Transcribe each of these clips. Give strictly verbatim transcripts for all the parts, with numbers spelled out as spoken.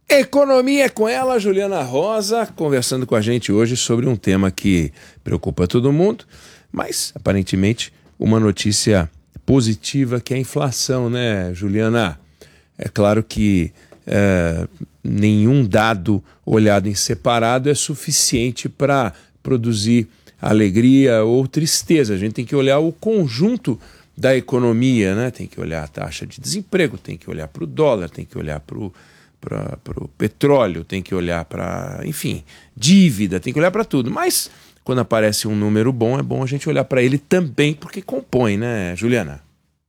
Economia é com ela, Juliana Rosa, conversando com a gente hoje sobre um tema que preocupa todo mundo, mas aparentemente uma notícia positiva, que é a inflação, né, Juliana? É claro que é, nenhum dado olhado em separado é suficiente para produzir alegria ou tristeza. A gente tem que olhar o conjunto da economia, né? Tem que olhar a taxa de desemprego, tem que olhar para o dólar, tem que olhar para o para o petróleo, tem que olhar para, enfim, dívida, tem que olhar para tudo. Mas quando aparece um número bom, é bom a gente olhar para ele também, porque compõe, né, Juliana?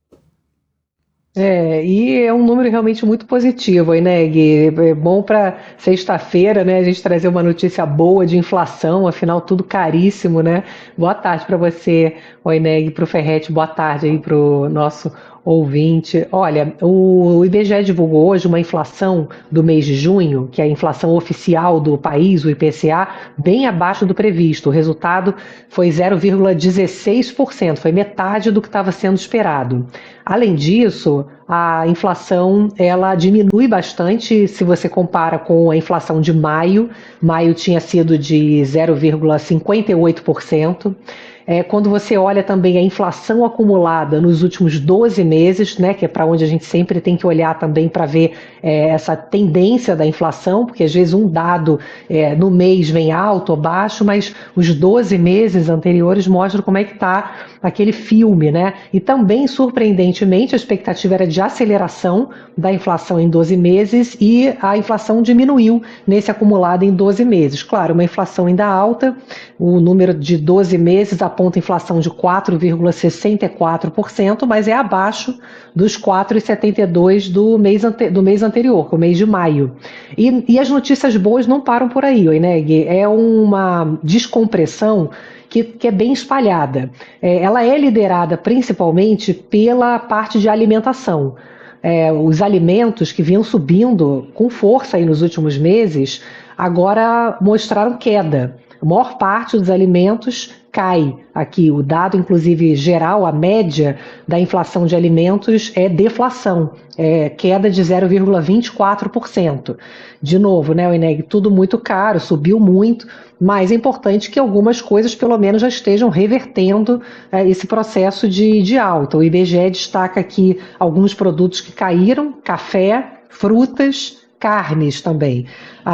É, e é um número realmente muito positivo, aí, né, Gui? É bom para sexta-feira, né, a gente trazer uma notícia boa de inflação, afinal tudo caríssimo, né? Boa tarde para você, Oineg, para o Ferretti, boa tarde aí para o nosso ouvinte. Olha, o I B G E divulgou hoje uma inflação do mês de junho, que é a inflação oficial do país, o I P C A, bem abaixo do previsto. O resultado foi zero vírgula dezesseis por cento, foi metade do que estava sendo esperado. Além disso, a inflação ela diminui bastante se você compara com a inflação de maio. Maio tinha sido de zero vírgula cinquenta e oito por cento. É, quando você olha também a inflação acumulada nos últimos doze meses, né, que é para onde a gente sempre tem que olhar também para ver é, essa tendência da inflação, porque às vezes um dado é, no mês vem alto ou baixo, mas os doze meses anteriores mostram como é que está aquele filme, né? E também, surpreendentemente, a expectativa era de aceleração da inflação em doze meses e a inflação diminuiu nesse acumulado em doze meses. Claro, uma inflação ainda alta, o número de doze meses aponta inflação de quatro vírgula sessenta e quatro por cento, mas é abaixo dos quatro vírgula setenta e dois por cento do mês, ante, do mês anterior, que é o mês de maio. E, e as notícias boas não param por aí, Oineg. É uma descompressão que, que é bem espalhada. É, ela é liderada principalmente pela parte de alimentação. É, os alimentos que vinham subindo com força aí nos últimos meses, agora mostraram queda. A maior parte dos alimentos cai aqui. O dado, inclusive, geral, a média da inflação de alimentos é deflação, é queda de zero vírgula vinte e quatro por cento. De novo, né, Oineg, tudo muito caro, subiu muito, mas é importante que algumas coisas, pelo menos, já estejam revertendo é, esse processo de, de alta. O I B G E destaca aqui alguns produtos que caíram: café, frutas, carnes também.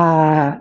Ah,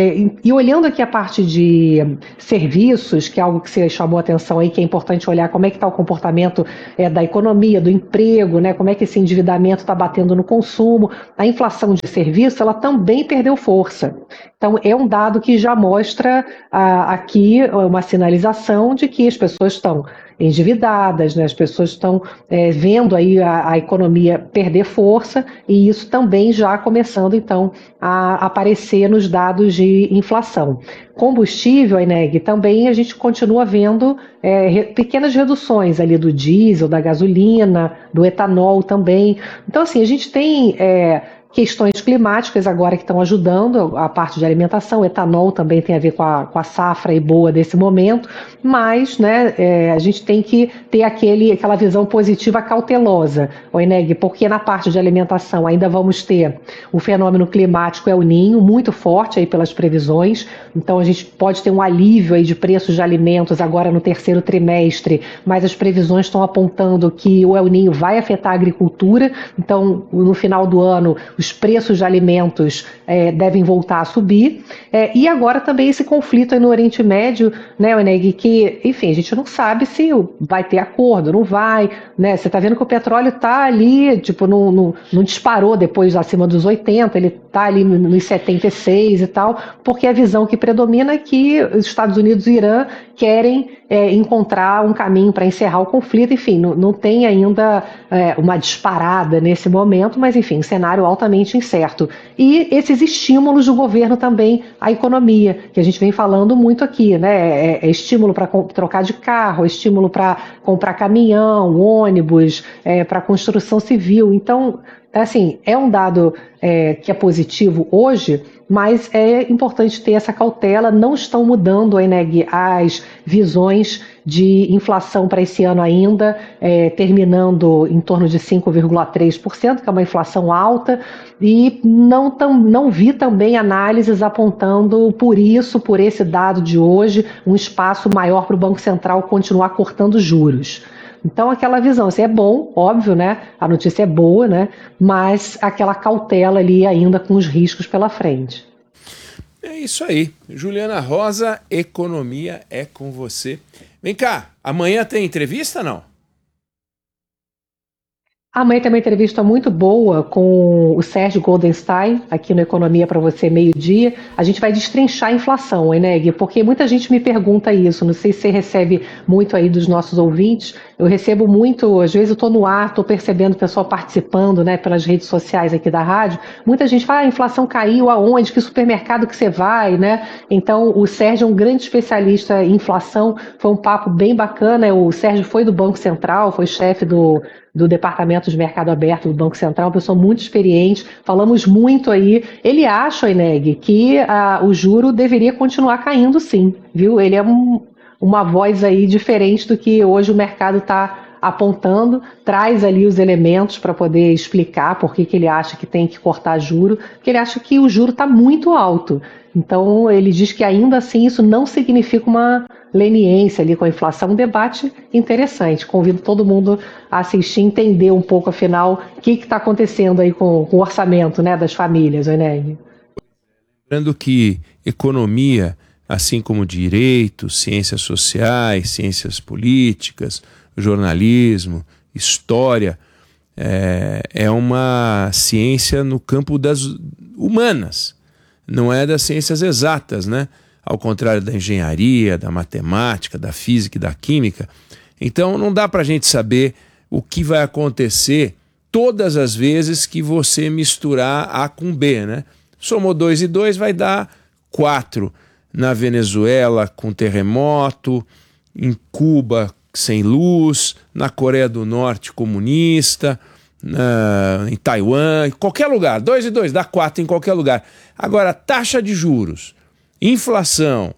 e olhando aqui a parte de serviços, que é algo que você chamou a atenção aí, que é importante olhar como é que está o comportamento é, da economia, do emprego, né, como é que esse endividamento está batendo no consumo. A inflação de serviço, ela também perdeu força. Então, é um dado que já mostra ah, aqui uma sinalização de que as pessoas estão endividadas, né? As pessoas estão é, vendo aí a, a economia perder força, e isso também já começando, então, a aparecer nos dados de inflação. Combustível, Eneg, também a gente continua vendo é, re, pequenas reduções ali do diesel, da gasolina, do etanol também. Então, assim, a gente tem é, questões climáticas agora que estão ajudando a parte de alimentação. O etanol também tem a ver com a, com a safra e boa desse momento, mas né, é, a gente tem que ter aquele, aquela visão positiva cautelosa, o Eneg, porque na parte de alimentação ainda vamos ter o fenômeno climático El Ninho muito forte aí pelas previsões, então a gente pode ter um alívio aí de preços de alimentos agora no terceiro trimestre, mas as previsões estão apontando que o El Ninho vai afetar a agricultura, então no final do ano os preços de alimentos é, devem voltar a subir. É, e agora também esse conflito aí no Oriente Médio, né, Oneg, que, enfim, a gente não sabe se vai ter acordo, não vai, né? Você está vendo que o petróleo está ali, tipo, não, não, não disparou depois acima dos oitenta, ele está ali nos setenta e seis e tal, porque a visão que predomina é que os Estados Unidos e o Irã querem é, encontrar um caminho para encerrar o conflito. Enfim, não, não tem ainda é, uma disparada nesse momento, mas enfim, cenário altamente incerto. E esses estímulos do governo também à economia, que a gente vem falando muito aqui, né? É, é estímulo para trocar de carro, é estímulo para comprar caminhão, ônibus, é, para construção civil. Então, assim, é um dado é, que é positivo hoje, mas é importante ter essa cautela. Não estão mudando, Eneg, as visões de inflação para esse ano ainda, é, terminando em torno de cinco vírgula três por cento, que é uma inflação alta, e não, tam, não vi também análises apontando por isso, por esse dado de hoje, um espaço maior para o Banco Central continuar cortando juros. Então, aquela visão, assim, é bom, óbvio, né? A notícia é boa, né? Mas aquela cautela ali ainda com os riscos pela frente. É isso aí. Juliana Rosa, economia é com você. Vem cá, amanhã tem entrevista, não? Amanhã tem uma entrevista muito boa com o Sérgio Goldenstein, aqui no Economia para Você, meio-dia. A gente vai destrinchar a inflação, Eneg, porque muita gente me pergunta isso. Não sei se você recebe muito aí dos nossos ouvintes. Eu recebo muito, às vezes eu estou no ar, estou percebendo o pessoal participando, né, pelas redes sociais aqui da rádio. Muita gente fala, ah, a inflação caiu aonde? Que supermercado que você vai, né? Então, o Sérgio é um grande especialista em inflação. Foi um papo bem bacana. O Sérgio foi do Banco Central, foi chefe do... do Departamento de Mercado Aberto do Banco Central, uma pessoa muito experiente, falamos muito aí. Ele acha, Eneg, que ah, o juro deveria continuar caindo sim, viu? Ele é um, uma voz aí diferente do que hoje o mercado está apontando, traz ali os elementos para poder explicar por que, que ele acha que tem que cortar juro, porque ele acha que o juro está muito alto. Então, ele diz que ainda assim isso não significa uma leniência ali com a inflação, um debate interessante. Convido todo mundo a assistir, entender um pouco, afinal, o que está acontecendo aí com, com o orçamento, né, das famílias, Eneg. Lembrando que economia, assim como direito, ciências sociais, ciências políticas, jornalismo, história, é, é uma ciência no campo das humanas, não é das ciências exatas, né? Ao contrário da engenharia, da matemática, da física e da química. Então não dá para a gente saber o que vai acontecer todas as vezes que você misturar A com B, né? Somou dois e dois, vai dar quatro. Na Venezuela com terremoto, em Cuba sem luz, na Coreia do Norte comunista, na, em Taiwan, em qualquer lugar. Dois e dois dá quatro em qualquer lugar. Agora, taxa de juros, inflação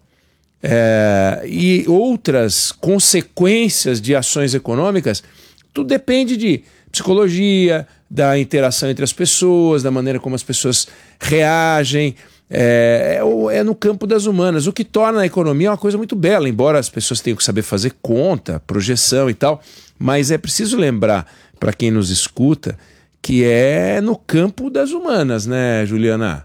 é, e outras consequências de ações econômicas, tudo depende de psicologia, da interação entre as pessoas, da maneira como as pessoas reagem. É, é, é no campo das humanas, o que torna a economia uma coisa muito bela, embora as pessoas tenham que saber fazer conta, projeção e tal, mas é preciso lembrar para quem nos escuta que é no campo das humanas, né, Juliana?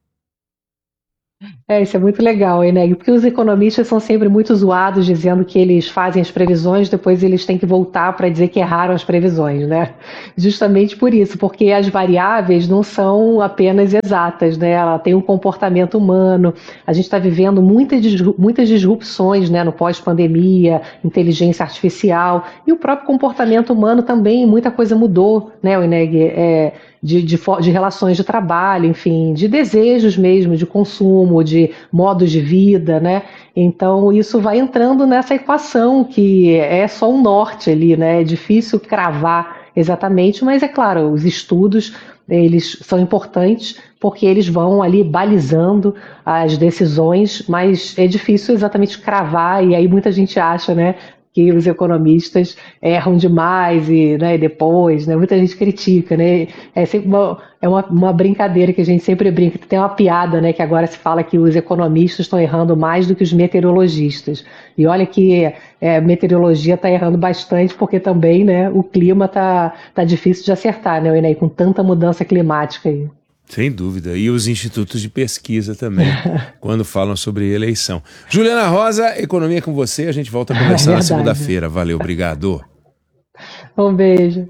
É, isso é muito legal, Eneg, porque os economistas são sempre muito zoados dizendo que eles fazem as previsões, depois eles têm que voltar para dizer que erraram as previsões, né? Justamente por isso, porque as variáveis não são apenas exatas, né? Ela tem um comportamento humano, a gente está vivendo muitas, muitas disrupções, né, no pós-pandemia, inteligência artificial, e o próprio comportamento humano também, muita coisa mudou, né, Eneg? É, de, de, de relações de trabalho, enfim, de desejos mesmo, de consumo, de modos de vida, né? Então isso vai entrando nessa equação que é só um norte ali, né? É difícil cravar exatamente, mas é claro, os estudos eles são importantes porque eles vão ali balizando as decisões, mas é difícil exatamente cravar, e aí muita gente acha, né, que os economistas erram demais e, né, depois, né, muita gente critica, né, é sempre uma, é uma, uma brincadeira que a gente sempre brinca, tem uma piada, né, que agora se fala que os economistas estão errando mais do que os meteorologistas, e olha que é, meteorologia está errando bastante, porque também, né, o clima está tá difícil de acertar, né, Enei, com tanta mudança climática aí. Sem dúvida. E os institutos de pesquisa também, quando falam sobre eleição. Juliana Rosa, Economia com você. A gente volta a conversar é na segunda-feira. Valeu, obrigado. Um beijo.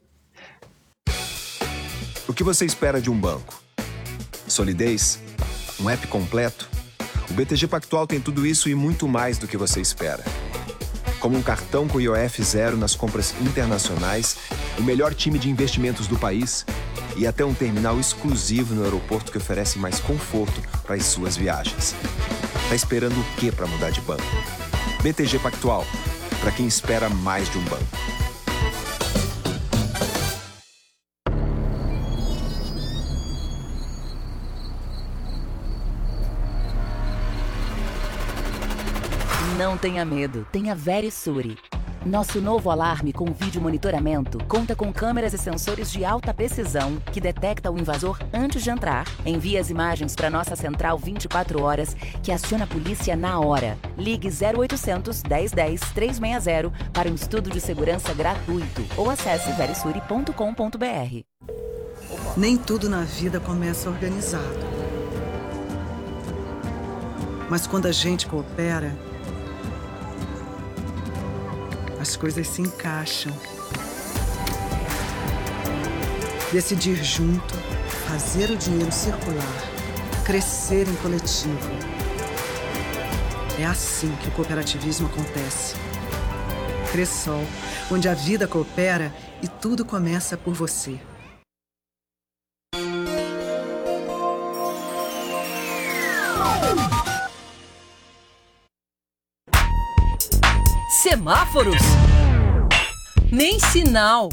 O que você espera de um banco? Solidez? Um app completo? O B T G Pactual tem tudo isso e muito mais do que você espera. Como um cartão com I O F zero nas compras internacionais, o melhor time de investimentos do país e até um terminal exclusivo no aeroporto que oferece mais conforto para as suas viagens. Tá esperando o quê para mudar de banco? B T G Pactual, para quem espera mais de um banco. Não tenha medo, tenha Verisure. Nosso novo alarme com vídeo monitoramento conta com câmeras e sensores de alta precisão que detecta o invasor antes de entrar, envia as imagens para nossa central vinte e quatro horas, que aciona a polícia na hora. Ligue zero oitocentos, dez dez, trezentos e sessenta para um estudo de segurança gratuito ou acesse verisure ponto com ponto b r. Nem tudo na vida começa organizado. Mas quando a gente coopera, as coisas se encaixam. Decidir junto, fazer o dinheiro circular, crescer em coletivo. É assim que o cooperativismo acontece. Cressol, onde a vida coopera e tudo começa por você. Semáforos? Nem sinal.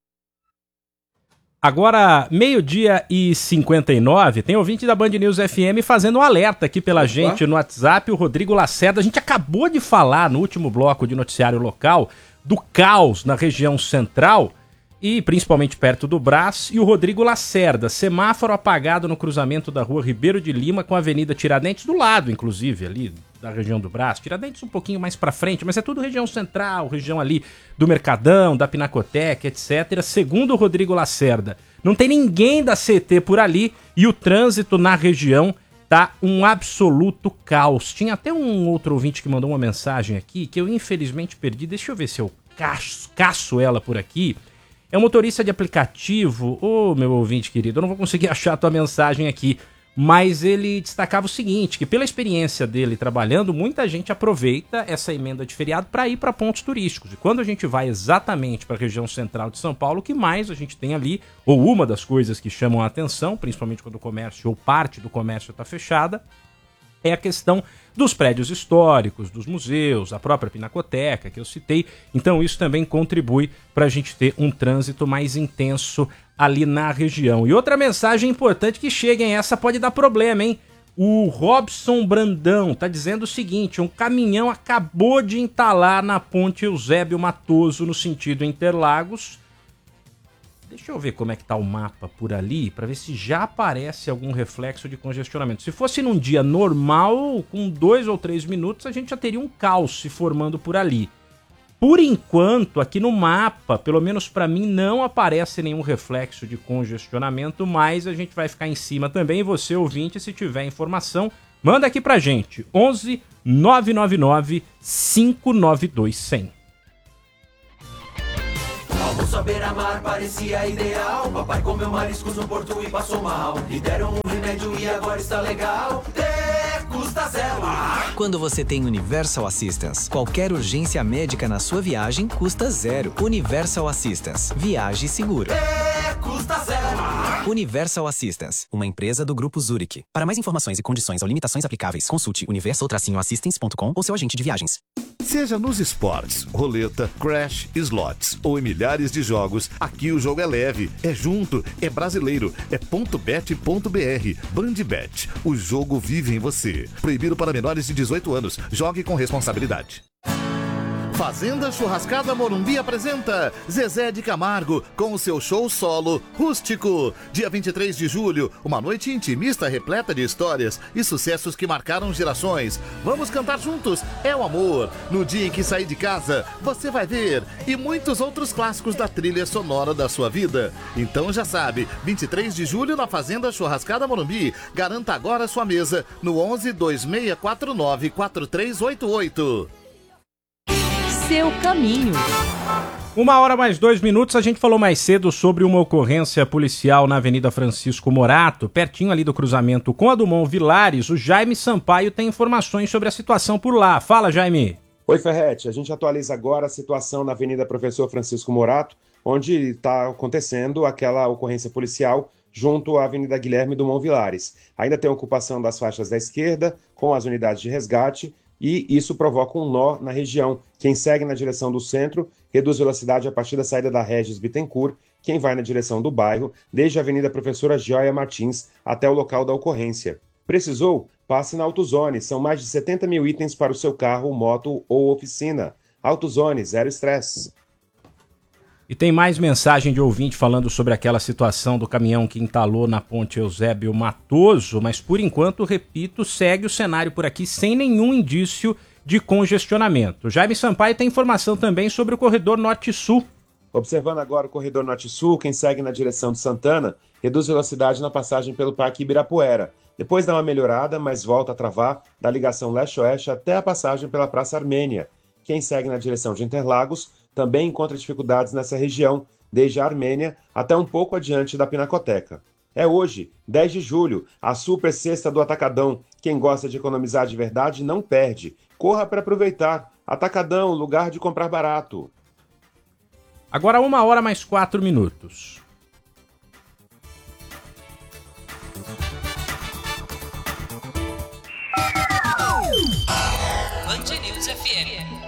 Agora, meio-dia e cinquenta e nove, tem ouvinte da Band News F M fazendo um alerta aqui pela Opa. gente no WhatsApp, o Rodrigo Lacerda. A gente acabou de falar no último bloco de noticiário local do caos na região central e principalmente perto do Brás, e o Rodrigo Lacerda, semáforo apagado no cruzamento da rua Ribeiro de Lima com a Avenida Tiradentes, do lado, inclusive, ali da região do Brás. Tiradentes um pouquinho mais pra frente, mas é tudo região central, região ali do Mercadão, da Pinacoteca, etcétera. Segundo o Rodrigo Lacerda, não tem ninguém da C T por ali e o trânsito na região tá um absoluto caos. Tinha até um outro ouvinte que mandou uma mensagem aqui, que eu infelizmente perdi. Deixa eu ver se eu caço, caço ela por aqui. É um motorista de aplicativo. Ô, meu ouvinte querido, eu não vou conseguir achar a tua mensagem aqui, mas ele destacava o seguinte, que pela experiência dele trabalhando, muita gente aproveita essa emenda de feriado para ir para pontos turísticos. E quando a gente vai exatamente para a região central de São Paulo, o que mais a gente tem ali, ou uma das coisas que chamam a atenção, principalmente quando o comércio ou parte do comércio está fechada, é a questão dos prédios históricos, dos museus, a própria Pinacoteca que eu citei. Então isso também contribui para a gente ter um trânsito mais intenso ali na região. E outra mensagem importante que chega, hein? Essa pode dar problema, hein? O Robson Brandão tá dizendo o seguinte: um caminhão acabou de entalar na ponte Eusébio Matoso no sentido Interlagos. Deixa eu ver como é que tá o mapa por ali, para ver se já aparece algum reflexo de congestionamento. Se fosse num dia normal, com dois ou três minutos, a gente já teria um caos se formando por ali. Por enquanto, aqui no mapa, pelo menos para mim, não aparece nenhum reflexo de congestionamento, mas a gente vai ficar em cima também. E você, ouvinte, se tiver informação, manda aqui pra gente. onze, nove nove nove, cinco nove dois, zero zero. Almoço à beira-mar parecia ideal. Papai comeu mariscos no porto e passou mal. Lhe deram um remédio e agora está legal. De custa zero. Quando você tem Universal Assistance, qualquer urgência médica na sua viagem custa zero. Universal Assistance. Viaje seguro. De custa zero. Universal Assistance, uma empresa do Grupo Zurich. Para mais informações e condições ou limitações aplicáveis, consulte universal assistance ponto com ou seu agente de viagens. Seja nos esportes, roleta, crash, slots ou em milhares de jogos, aqui o jogo é leve, é junto, é brasileiro, é ponto bet ponto b r. Bandbet, o jogo vive em você. Proibido para menores de dezoito anos. Jogue com responsabilidade. Fazenda Churrascada Morumbi apresenta Zezé de Camargo com o seu show solo Rústico. Dia vinte e três de julho, uma noite intimista repleta de histórias e sucessos que marcaram gerações. Vamos cantar juntos, é o amor. No dia em que sair de casa, você vai ver. E muitos outros clássicos da trilha sonora da sua vida. Então já sabe, vinte e três de julho na Fazenda Churrascada Morumbi. Garanta agora sua mesa no onze, dois seis quatro nove, quatro três oito oito. Seu caminho. Uma hora mais dois minutos, a gente falou mais cedo sobre uma ocorrência policial na Avenida Francisco Morato, pertinho ali do cruzamento com a Dumont Vilares. O Jaime Sampaio tem informações sobre a situação por lá. Fala, Jaime. Oi, Ferretti. A gente atualiza agora a situação na Avenida Professor Francisco Morato, onde está acontecendo aquela ocorrência policial junto à Avenida Guilherme Dumont Vilares. Ainda tem ocupação das faixas da esquerda com as unidades de resgate, e isso provoca um nó na região. Quem segue na direção do centro reduz velocidade a partir da saída da Regis Bittencourt. Quem vai na direção do bairro, desde a Avenida Professora Gioia Martins até o local da ocorrência. Precisou? Passe na AutoZone, são mais de setenta mil itens para o seu carro, moto ou oficina. AutoZone, zero estresse. E tem mais mensagem de ouvinte falando sobre aquela situação do caminhão que entalou na ponte Eusébio Matoso, mas por enquanto, repito, segue o cenário por aqui sem nenhum indício de congestionamento. Jaime Sampaio tem informação também sobre o corredor Norte-Sul. Observando agora o corredor Norte-Sul, quem segue na direção de Santana reduz velocidade na passagem pelo Parque Ibirapuera. Depois dá uma melhorada, mas volta a travar da ligação leste-oeste até a passagem pela Praça Armênia. Quem segue na direção de Interlagos também encontra dificuldades nessa região, desde a Armênia até um pouco adiante da Pinacoteca. É hoje, dez de julho, a super sexta do Atacadão. Quem gosta de economizar de verdade não perde. Corra para aproveitar. Atacadão, lugar de comprar barato. Agora uma hora mais quatro minutos. Band News F M.